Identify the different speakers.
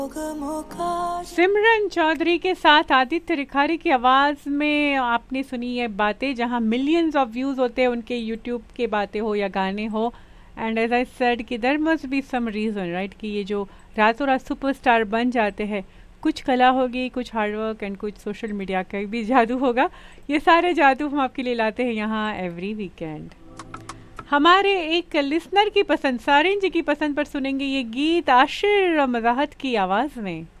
Speaker 1: सिमरन चौधरी के साथ आदित्य रिखारी की आवाज में आपने सुनी ये बातें, जहां मिलियंस ऑफ व्यूज होते हैं उनके यूट्यूब के बातें हो या गाने हो. एंड एज आई सेड कि there must be some reason, right, कि ये जो रातों रात सुपरस्टार बन जाते हैं, कुछ कला होगी, कुछ हार्डवर्क एंड कुछ सोशल मीडिया का भी जादू होगा. ये सारे जादू हम आपके लिए लाते हैं यहाँ एवरी वीकेंड. हमारे एक लिसनर की पसंद, सारिन जी की पसंद पर सुनेंगे ये गीत आशिर मजाहत की आवाज में.